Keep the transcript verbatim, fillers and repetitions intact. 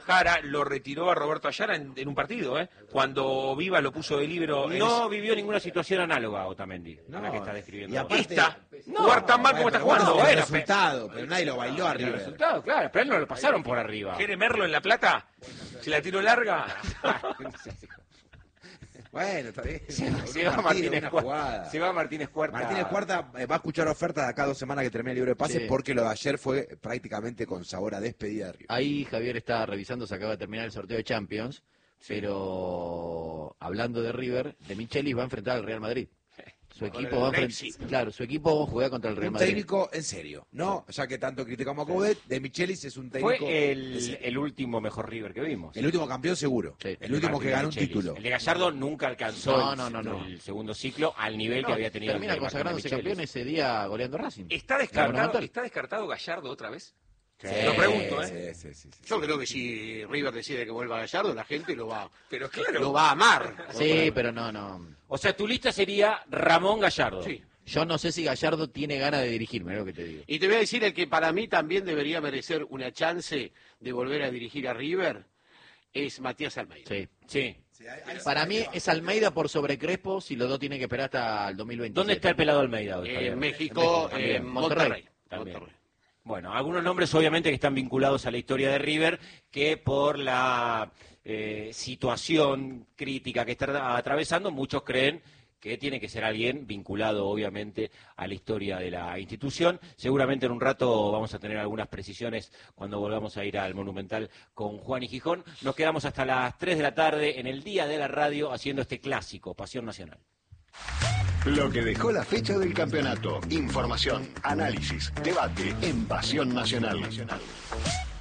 Jara lo retiró a Roberto Ayala en, en un partido, ¿eh? Cuando Vivas lo puso de líbero. No en... vivió ninguna situación análoga a Otamendi, No, la que está describiendo. y aparte, esta, no, jugar tan mal como bueno, está jugando. bueno, Bueno, el resultado, pero nadie lo bailó a El River. resultado, claro, pero él no lo pasaron por arriba. ¿Quiere Merlo en La Plata? ¿Se la tiró larga? Bueno, está bien. Se va, Un se va partido, Martínez una Cuarta. jugada. Se va Martínez Cuarta. Martínez Cuarta eh, va a escuchar ofertas de acá a dos semanas que termine el libro de pases, Sí. porque lo de ayer fue prácticamente con sabor a despedida de River. Ahí Javier está revisando, se acaba de terminar el sorteo de Champions, pero hablando de River, De Michelis va a enfrentar al Real Madrid. Su equipo va a enfrentar, claro, su equipo juega contra el Real Un Madrid. técnico en serio, ¿no? Ya que tanto criticamos a Coudet, De Michelis es un técnico Fue en el, serio. el último mejor River que vimos. El último campeón seguro. Sí. El último que Martínez ganó un Michelis. título. El de Gallardo nunca alcanzó No, el, no, no, no. el segundo ciclo al nivel No, que había tenido termina el de consagrándose Martínez campeón Michelis. ese día goleando Racing. ¿Está descartado, Monumental. ¿Está descartado Gallardo otra vez? Sí, Lo pregunto, ¿eh? Sí, sí, sí, sí. Yo creo que si River decide que vuelva a Gallardo, la gente lo va, Pero claro. lo va a amar. Sí, pero no, no. O sea, tu lista sería Ramón Gallardo. Sí. Yo no sé si Gallardo tiene ganas de dirigirme, es lo que te digo. Y te voy a decir el que para mí también debería merecer una chance de volver a dirigir a River, es Matías Almeida. Sí. Sí. Sí, hay- hay- Para mí es Almeida por sobre Crespo, si los dos tienen que esperar hasta el dos mil veintisiete. ¿Dónde está el pelado Almeida hoy, Javier? En México, también. en Monterrey. También. Monterrey. Bueno, algunos nombres obviamente que están vinculados a la historia de River, que por la eh, situación crítica que está atravesando, muchos creen que tiene que ser alguien vinculado obviamente a la historia de la institución. Seguramente en un rato vamos a tener algunas precisiones cuando volvamos a ir al Monumental con Juan y Gijón. Nos quedamos hasta las tres de la tarde en el Día de la Radio haciendo este clásico, Pasión Nacional. Lo que dejó la fecha del campeonato. Información, análisis, debate en Pasión Nacional.